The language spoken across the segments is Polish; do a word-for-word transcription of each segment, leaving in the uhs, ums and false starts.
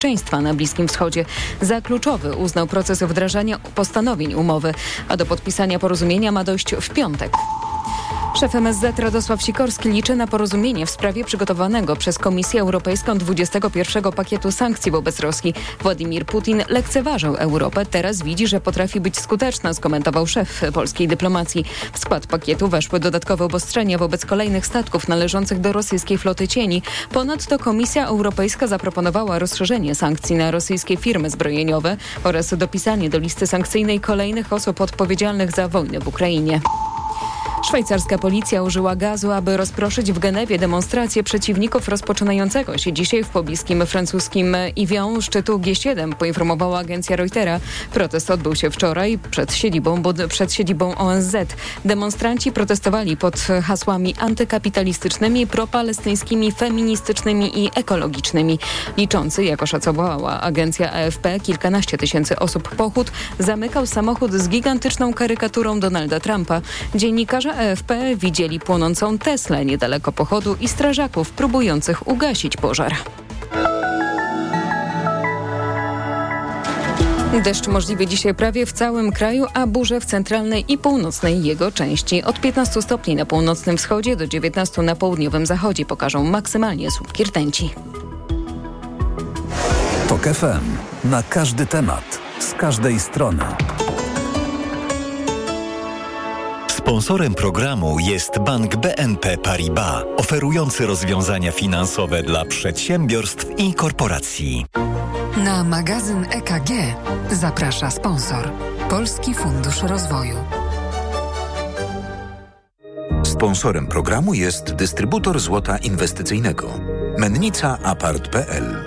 bezpieczeństwa na Bliskim Wschodzie. Za kluczowy uznał proces wdrażania postanowień umowy, a do podpisania porozumienia ma dojść w piątek. Szef M S Z Radosław Sikorski liczy na porozumienie w sprawie przygotowanego przez Komisję Europejską dwudziestego pierwszego pakietu sankcji wobec Rosji. Władimir Putin lekceważył Europę, teraz widzi, że potrafi być skuteczna, skomentował szef polskiej dyplomacji. W skład pakietu weszły dodatkowe obostrzenia wobec kolejnych statków należących do rosyjskiej floty cieni. Ponadto Komisja Europejska zaproponowała rozszerzenie sankcji na rosyjskie firmy zbrojeniowe oraz dopisanie do listy sankcyjnej kolejnych osób odpowiedzialnych za wojnę w Ukrainie. Szwajcarska policja użyła gazu, aby rozproszyć w Genewie demonstracje przeciwników rozpoczynającego się dzisiaj w pobliskim francuskim Yvon szczytu G siedem, poinformowała agencja Reutera. Protest odbył się wczoraj przed siedzibą, przed siedzibą O N Z. Demonstranci protestowali pod hasłami antykapitalistycznymi, propalestyńskimi, feministycznymi i ekologicznymi. Liczący, jak oszacowała agencja A F P, kilkanaście tysięcy osób pochód zamykał samochód z gigantyczną karykaturą Donalda Trumpa. Dziennikarze A F P widzieli płonącą Teslę niedaleko pochodu i strażaków próbujących ugasić pożar. Deszcz możliwy dzisiaj prawie w całym kraju, a burze w centralnej i północnej jego części. Od piętnastu stopni na północnym wschodzie do dziewiętnastu na południowym zachodzie pokażą maksymalnie słupki rtęci. Tok F M. Na każdy temat. Z każdej strony. Sponsorem programu jest Bank B N P Paribas, oferujący rozwiązania finansowe dla przedsiębiorstw i korporacji. Na magazyn E K G zaprasza sponsor Polski Fundusz Rozwoju. Sponsorem programu jest dystrybutor złota inwestycyjnego Mennica Apart kropka p l.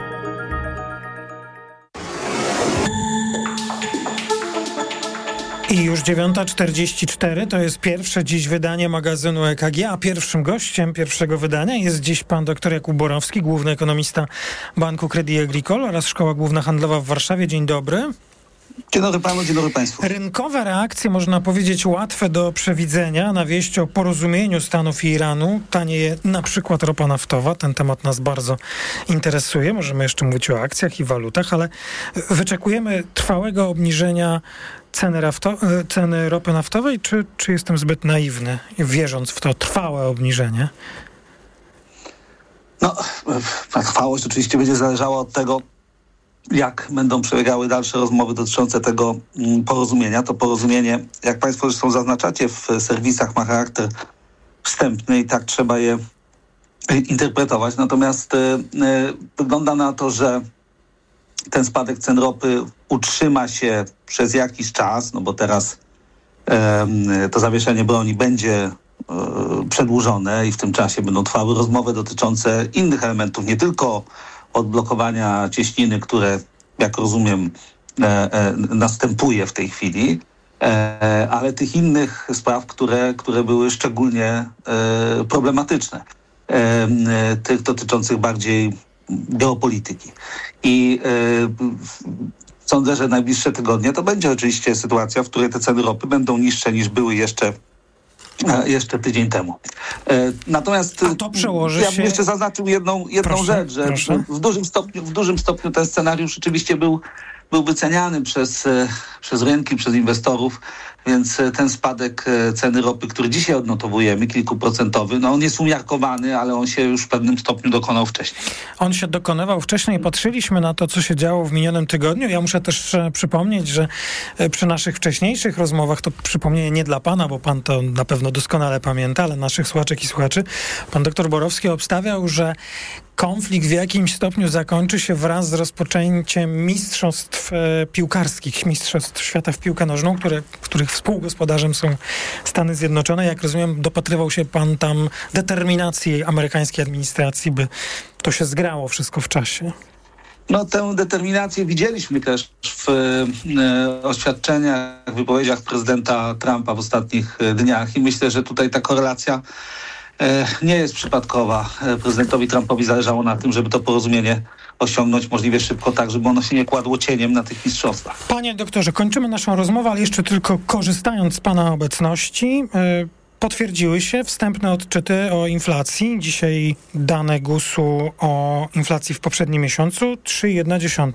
I już dziewiąta czterdzieści cztery to jest pierwsze dziś wydanie magazynu E K G, a pierwszym gościem pierwszego wydania jest dziś pan dr Jakub Borowski, główny ekonomista Banku Crédit Agricole oraz Szkoła Główna Handlowa w Warszawie. Dzień dobry. Dzień dobry panu, dzień dobry państwu. Rynkowe reakcje, można powiedzieć, łatwe do przewidzenia na wieść o porozumieniu Stanów i Iranu. Tanieje na przykład ropa naftowa. Ten temat nas bardzo interesuje. Możemy jeszcze mówić o akcjach i walutach, ale wyczekujemy trwałego obniżenia ceny, rafto, ceny ropy naftowej, czy, czy jestem zbyt naiwny, wierząc w to trwałe obniżenie? No, ta trwałość oczywiście będzie zależała od tego, jak będą przebiegały dalsze rozmowy dotyczące tego porozumienia. To porozumienie, jak państwo zresztą zaznaczacie w serwisach, ma charakter wstępny i tak trzeba je interpretować. Natomiast y, y, wygląda na to, że ten spadek cen ropy utrzyma się przez jakiś czas, no bo teraz y, to zawieszenie broni będzie y, przedłużone i w tym czasie będą trwały rozmowy dotyczące innych elementów, nie tylko odblokowania cieśniny, które, jak rozumiem, e, e, następuje w tej chwili, e, ale tych innych spraw, które, które były szczególnie e, problematyczne, e, tych dotyczących bardziej geopolityki. I e, sądzę, że najbliższe tygodnie to będzie oczywiście sytuacja, w której te ceny ropy będą niższe niż były jeszcze jeszcze tydzień temu. Natomiast A to przełoży ja bym się... jeszcze zaznaczył jedną, jedną proszę, rzecz, że proszę. w dużym stopniu, w dużym stopniu ten scenariusz rzeczywiście był, był wyceniany przez, przez rynki, przez inwestorów, więc ten spadek ceny ropy, który dzisiaj odnotowujemy, kilkuprocentowy, no on jest umiarkowany, ale on się już w pewnym stopniu dokonał wcześniej. On się dokonywał wcześniej. Patrzyliśmy na to, co się działo w minionym tygodniu. Ja muszę też e, przypomnieć, że e, przy naszych wcześniejszych rozmowach, to przypomnienie nie dla pana, bo pan to na pewno doskonale pamięta, ale naszych słuchaczek i słuchaczy, pan doktor Borowski obstawiał, że konflikt w jakimś stopniu zakończy się wraz z rozpoczęciem mistrzostw e, piłkarskich, mistrzostw świata w piłkę nożną, które, których współgospodarzem są Stany Zjednoczone. Jak rozumiem, dopatrywał się pan tam determinacji amerykańskiej administracji, by to się zgrało wszystko w czasie. No tę determinację widzieliśmy też w e, oświadczeniach, w wypowiedziach prezydenta Trumpa w ostatnich dniach i myślę, że tutaj ta korelacja e, nie jest przypadkowa. Prezydentowi Trumpowi zależało na tym, żeby to porozumienie osiągnąć możliwie szybko, tak żeby ono się nie kładło cieniem na tych mistrzostwach. Panie doktorze, kończymy naszą rozmowę, ale jeszcze tylko korzystając z pana obecności, yy, potwierdziły się wstępne odczyty o inflacji. Dzisiaj dane gusu o inflacji w poprzednim miesiącu trzy przecinek jedna